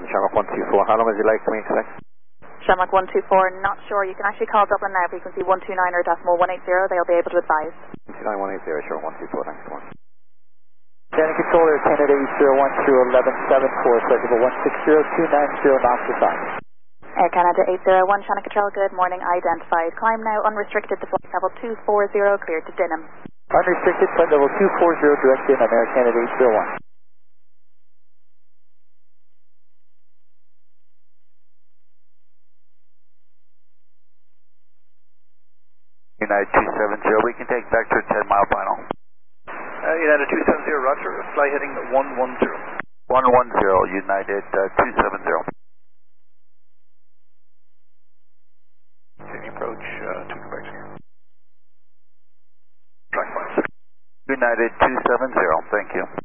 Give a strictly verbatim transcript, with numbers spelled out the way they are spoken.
Shamrock one two four. How long would you like me to expect? Shamrock one two four, not sure. You can actually call Dublin now, frequency one two nine or decimal one eight zero. They'll be able to advise. one two nine one eight zero, sure, one two four, thanks so much. Shannon Controller, Canada eight zero one two eleven seven four, circle one six zero two nine zero, knots aside. Air Canada eight zero one, Shannon Control, good morning, identified. Climb now, unrestricted to flight level two four zero, cleared to Dinham. Unrestricted, flight level two four zero, direct in on Air Canada eight zero one. United two seven zero, we can take vector ten mile final. Uh, United two seven zero, roger, fly heading one one zero. one one zero, United uh, two seven zero. Taking approach uh, to Quebec here. Track five. United two seven zero, thank you.